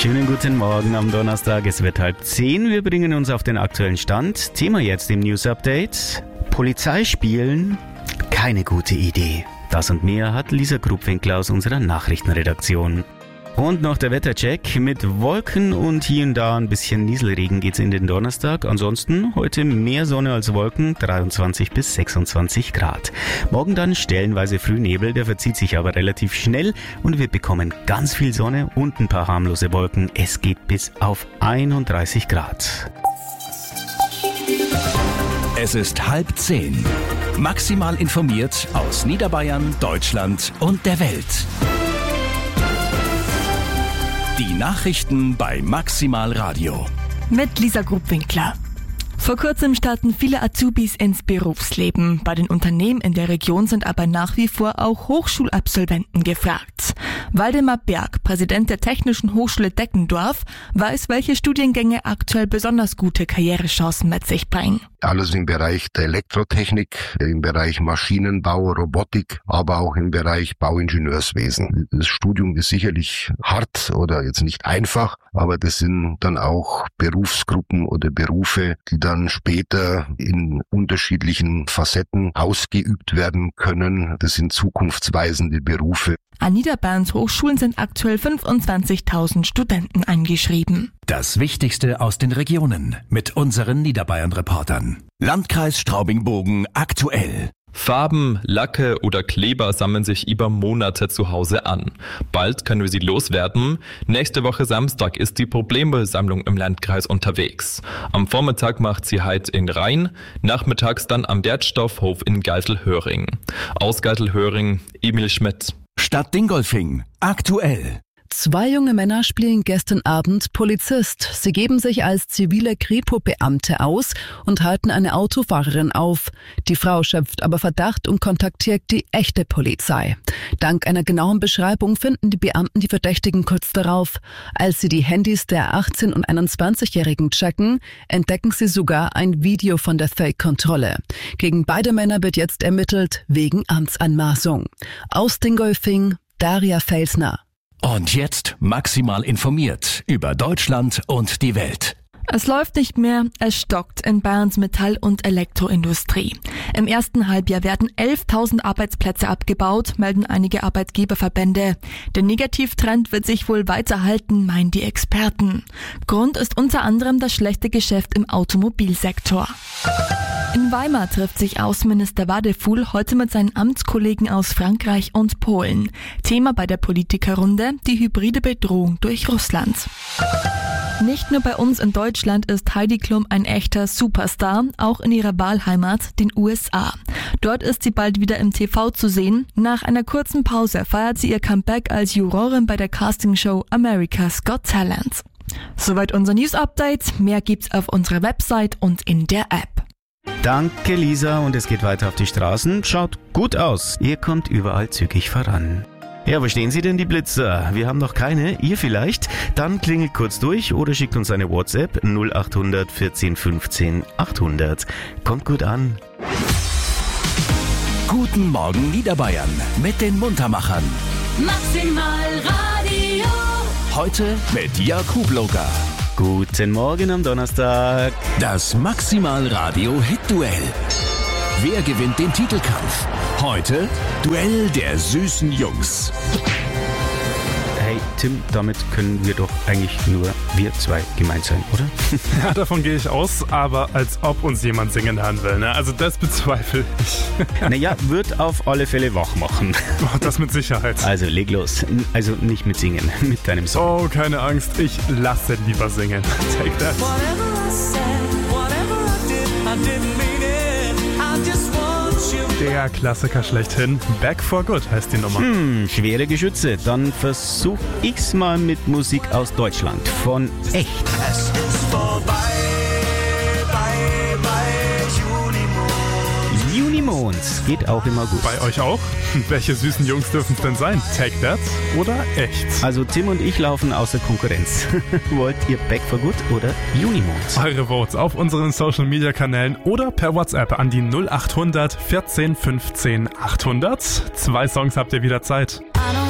Schönen guten Morgen am Donnerstag, es wird 9:30. Wir bringen uns auf den aktuellen Stand. Thema jetzt im News Update. Polizei spielen? Keine gute Idee. Das und mehr hat Lisa Grubwinkler aus unserer Nachrichtenredaktion. Und noch der Wettercheck. Mit Wolken und hier und da ein bisschen Nieselregen geht's in den Donnerstag. Ansonsten heute mehr Sonne als Wolken, 23 bis 26 Grad. Morgen dann stellenweise Frühnebel, der verzieht sich aber relativ schnell und wir bekommen ganz viel Sonne und ein paar harmlose Wolken. Es geht bis auf 31 Grad. Es ist 9:30. Maximal informiert aus Niederbayern, Deutschland und der Welt. Die Nachrichten bei Maximal Radio. Mit Lisa Grubwinkler. Vor kurzem starten viele Azubis ins Berufsleben. Bei den Unternehmen in der Region sind aber nach wie vor auch Hochschulabsolventen gefragt. Waldemar Berg, Präsident der Technischen Hochschule Deckendorf, weiß, welche Studiengänge aktuell besonders gute Karrierechancen mit sich bringen. Alles im Bereich der Elektrotechnik, im Bereich Maschinenbau, Robotik, aber auch im Bereich Bauingenieurswesen. Das Studium ist sicherlich hart oder jetzt nicht einfach, aber das sind dann auch Berufsgruppen oder Berufe, die dann später in unterschiedlichen Facetten ausgeübt werden können. Das sind zukunftsweisende Berufe. An Niederbayerns Hochschulen sind aktuell 25.000 Studenten eingeschrieben. Das Wichtigste aus den Regionen mit unseren Niederbayern-Reportern. Landkreis Straubing-Bogen aktuell. Farben, Lacke oder Kleber sammeln sich über Monate zu Hause an. Bald können wir sie loswerden. Nächste Woche Samstag ist die Problemmüllsammlung im Landkreis unterwegs. Am Vormittag macht sie Halt in Rhein, nachmittags dann am Wertstoffhof in Geiselhöring. Aus Geiselhöring, Emil Schmidt. Stadt Dingolfing aktuell. 2 junge Männer spielen gestern Abend Polizist. Sie geben sich als zivile Kripo-Beamte aus und halten eine Autofahrerin auf. Die Frau schöpft aber Verdacht und kontaktiert die echte Polizei. Dank einer genauen Beschreibung finden die Beamten die Verdächtigen kurz darauf. Als sie die Handys der 18- und 21-Jährigen checken, entdecken sie sogar ein Video von der Fake-Kontrolle. Gegen beide Männer wird jetzt ermittelt wegen Amtsanmaßung. Aus Dingolfing, Daria Felsner. Und jetzt maximal informiert über Deutschland und die Welt. Es läuft nicht mehr, es stockt in Bayerns Metall- und Elektroindustrie. Im ersten Halbjahr werden 11.000 Arbeitsplätze abgebaut, melden einige Arbeitgeberverbände. Der Negativtrend wird sich wohl weiterhalten, meinen die Experten. Grund ist unter anderem das schlechte Geschäft im Automobilsektor. In Weimar trifft sich Außenminister Wadefuhl heute mit seinen Amtskollegen aus Frankreich und Polen. Thema bei der Politikerrunde: die hybride Bedrohung durch Russland. Nicht nur bei uns in Deutschland ist Heidi Klum ein echter Superstar, auch in ihrer Wahlheimat, den USA. Dort ist sie bald wieder im TV zu sehen. Nach einer kurzen Pause feiert sie ihr Comeback als Jurorin bei der Castingshow America's Got Talent. Soweit unser News-Update. Mehr gibt's auf unserer Website und in der App. Danke Lisa und es geht weiter auf die Straßen. Schaut gut aus. Ihr kommt überall zügig voran. Ja, wo stehen Sie denn, die Blitzer? Wir haben noch keine, ihr vielleicht? Dann klingelt kurz durch oder schickt uns eine WhatsApp 0800 14 15 800. Kommt gut an. Guten Morgen Niederbayern mit den Muntermachern. Maximal Radio. Heute mit Jakub Loga. Guten Morgen am Donnerstag. Das Maximal Radio Hit-Duell. Wer gewinnt den Titelkampf? Heute Duell der süßen Jungs. Hey Tim, damit können wir doch eigentlich nur wir zwei gemeint sein, oder? Ja, davon gehe ich aus, aber als ob uns jemand singen hören will, ne? Also das bezweifle ich. Naja, wird auf alle Fälle wach machen. Oh, das mit Sicherheit. Also leg los. Also nicht mit Singen, mit deinem Song. Oh, keine Angst, ich lasse lieber singen. Take that. Der Klassiker schlechthin. Back for Good heißt die Nummer. Schwere Geschütze. Dann versuch ich's mal mit Musik aus Deutschland. Von Echt. Es ist vorbei bei Junimond geht auch immer gut. Bei euch auch? Welche süßen Jungs dürfen es denn sein? Take That oder Echt? Also Tim und ich laufen außer Konkurrenz. Wollt ihr Back for Good oder Junimond? Eure Votes auf unseren Social-Media-Kanälen oder per WhatsApp an die 0800 14 15 800. 2 Songs habt ihr wieder Zeit.